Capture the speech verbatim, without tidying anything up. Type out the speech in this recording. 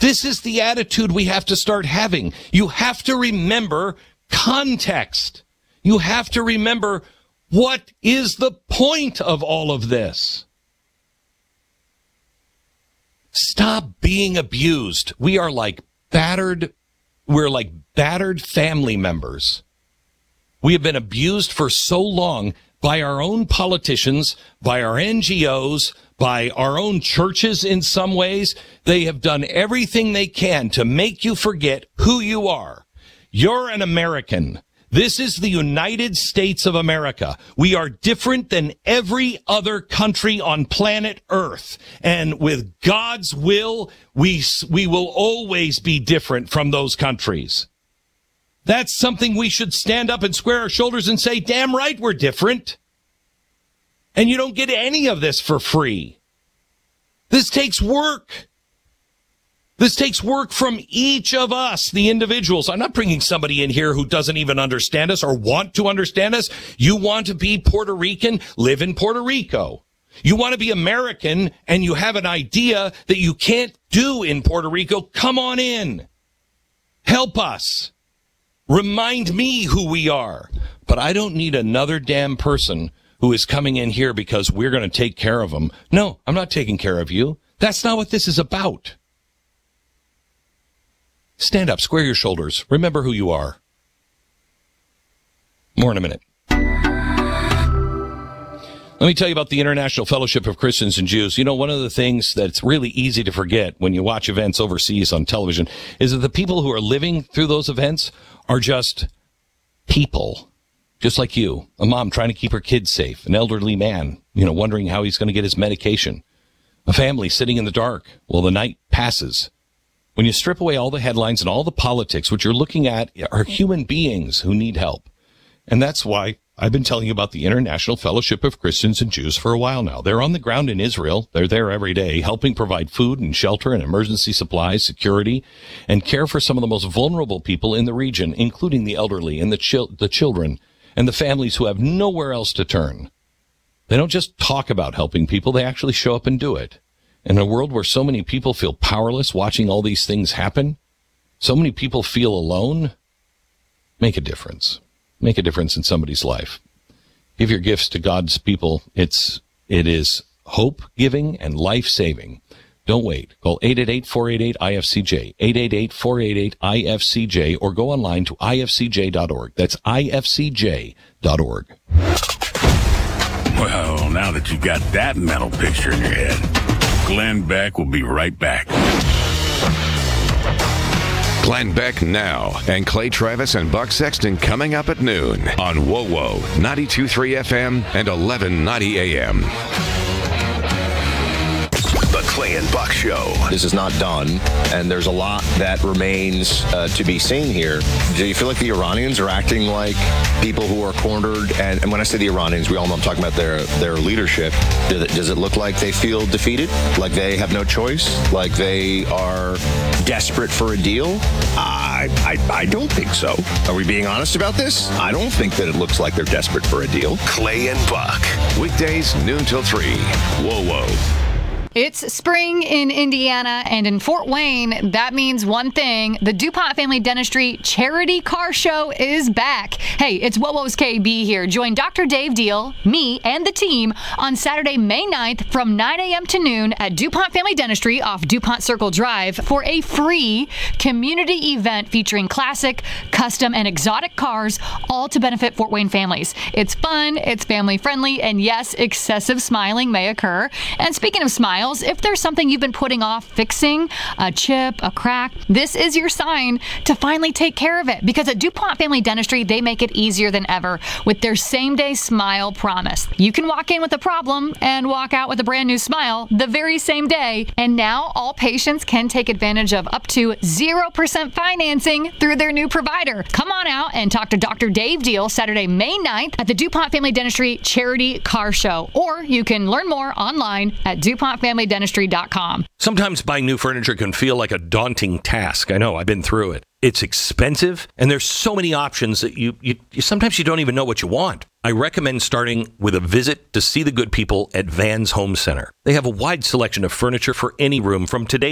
This is the attitude we have to start having. You have to remember context. You have to remember what is the point of all of this. Stop being abused. We are like battered, we're like battered family members. We have been abused for so long by our own politicians, by our N G Os, by our own churches in some ways. They have done everything they can to make you forget who you are. You're an American. This is the United States of America. We are different than every other country on planet Earth. And with God's will, we, we will always be different from those countries. That's something we should stand up and square our shoulders and say, damn right, we're different. And you don't get any of this for free. This takes work. This takes work from each of us, the individuals. I'm not bringing somebody in here who doesn't even understand us or want to understand us. You want to be Puerto Rican? Live in Puerto Rico. You want to be American and you have an idea that you can't do in Puerto Rico? Come on in. Help us. Remind me who we are. But I don't need another damn person who is coming in here because we're going to take care of them. No, I'm not taking care of you. That's not what this is about. Stand up, square your shoulders. Remember who you are. More in a minute. Let me tell you about the International Fellowship of Christians and Jews. You know, one of the things that's really easy to forget when you watch events overseas on television is that the people who are living through those events are just people, just like you. A mom trying to keep her kids safe, an elderly man, you know, wondering how he's going to get his medication, a family sitting in the dark while the night passes. When you strip away all the headlines and all the politics, what you're looking at are human beings who need help. And that's why I've been telling you about the International Fellowship of Christians and Jews for a while now. They're on the ground in Israel. They're there every day, helping provide food and shelter and emergency supplies, security, and care for some of the most vulnerable people in the region, including the elderly and the, chil- the children and the families who have nowhere else to turn. They don't just talk about helping people, they actually show up and do it. In a world where so many people feel powerless watching all these things happen, so many people feel alone, make a difference. Make a difference in somebody's life. Give your gifts to God's people. It's, it is hope-giving and life-saving. Don't wait. Call eight eight eight, four eight eight, I F C J, eight eight eight, four eight eight, I F C J, or go online to I F C J dot org. That's I F C J dot org. Well, now that you've got that mental picture in your head, Glenn Beck will be right back. Glenn Beck now, and Clay Travis and Buck Sexton coming up at noon on W O W O ninety-two point three F M and eleven ninety A M. The Clay and Buck Show. This is not done, and there's a lot that remains uh, to be seen here. Do you feel like the Iranians are acting like people who are cornered? And, and when I say the Iranians, we all know I'm talking about their, their leadership. Does it, does it look like they feel defeated? Like they have no choice? Like they are desperate for a deal? I, I, I don't think so. Are we being honest about this? I don't think that it looks like they're desperate for a deal. Clay and Buck. Weekdays, noon till three. Whoa, whoa. It's spring in Indiana, and in Fort Wayne, that means one thing. The DuPont Family Dentistry Charity Car Show is back. Hey, it's W O W O's K B here. Join Doctor Dave Deal, me, and the team on Saturday, May ninth from nine a.m. to noon at DuPont Family Dentistry off DuPont Circle Drive for a free community event featuring classic, custom, and exotic cars, all to benefit Fort Wayne families. It's fun, it's family-friendly, and yes, excessive smiling may occur. And speaking of smiles, if there's something you've been putting off fixing, a chip, a crack, this is your sign to finally take care of it. Because at DuPont Family Dentistry, they make it easier than ever with their same-day smile promise. You can walk in with a problem and walk out with a brand new smile the very same day. And now all patients can take advantage of up to zero percent financing through their new provider. Come on out and talk to Doctor Dave Deal Saturday, May ninth at the DuPont Family Dentistry Charity Car Show. Or you can learn more online at DuPont Family Dentistry dot com. Sometimes buying new furniture can feel like a daunting task. I know, I've been through it. It's expensive, and there's so many options that you, you, you sometimes you don't even know what you want. I recommend starting with a visit to see the good people at Vans Home Center. They have a wide selection of furniture for any room, from today's